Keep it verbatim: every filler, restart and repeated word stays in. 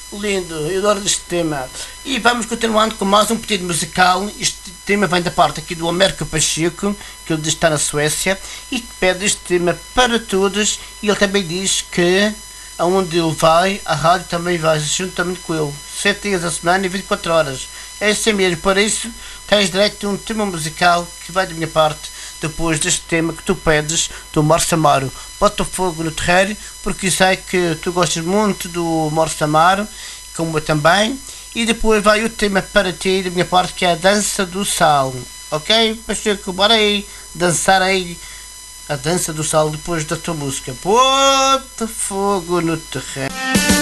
Lindo, eu adoro este tema. E vamos continuando com mais um pedido musical. Este tema vem da parte aqui do Américo Pacheco, que ele diz que está na Suécia, e pede este tema para todos. E ele também diz que aonde ele vai, a rádio também vai juntamente com ele. Sete dias a semana e vinte e quatro horas. É assim mesmo, para isso tens direito a um tema musical que vai da minha parte. Depois deste tema que tu pedes do Márcio Amaro, Bota Fogo no Terreiro, porque eu sei que tu gostas muito do Márcio Amaro, como eu também. E depois vai o tema para ti da minha parte, que é a Dança do Sal, ok? Pacheco, bora aí dançar aí a Dança do Sal depois da tua música. Bota Fogo no Terreiro.